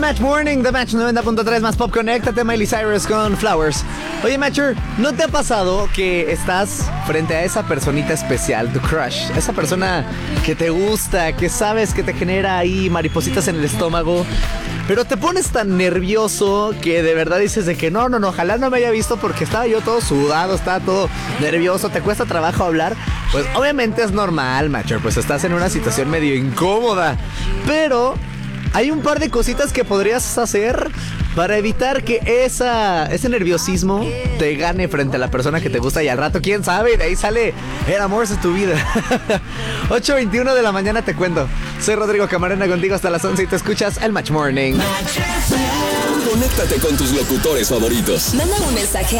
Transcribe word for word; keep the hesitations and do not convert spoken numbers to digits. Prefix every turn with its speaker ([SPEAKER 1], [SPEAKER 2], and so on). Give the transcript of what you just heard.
[SPEAKER 1] Match Morning, The Match noventa punto tres más pop. Conéctate, Miley Cyrus con Flowers. Oye, Matcher, ¿no te ha pasado que estás frente a esa personita especial, tu crush? Esa persona que te gusta, que sabes que te genera ahí maripositas en el estómago, pero te pones tan nervioso que de verdad dices de que no, no, no, ojalá no me haya visto porque estaba yo todo sudado, estaba todo nervioso, te cuesta trabajo hablar? Pues obviamente es normal, Matcher, pues estás en una situación medio incómoda, pero hay un par de cositas que podrías hacer para evitar que esa, ese nerviosismo te gane frente a la persona que te gusta y al rato, quién sabe, de ahí sale el amor de tu vida. ocho veintiuno de la mañana te cuento. Soy Rodrigo Camarena contigo hasta las once y te escuchas el Match Morning.
[SPEAKER 2] Conéctate con tus locutores favoritos.
[SPEAKER 3] Manda un mensaje